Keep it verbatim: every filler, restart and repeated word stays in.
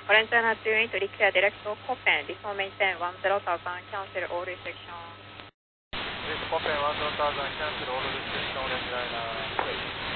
Orange China two eight, Rixia direct to Copen, Listen maintain one zero thousand, cancel all restriction. Direct Copen one zero thousand, cancel all restriction, Orange Liner.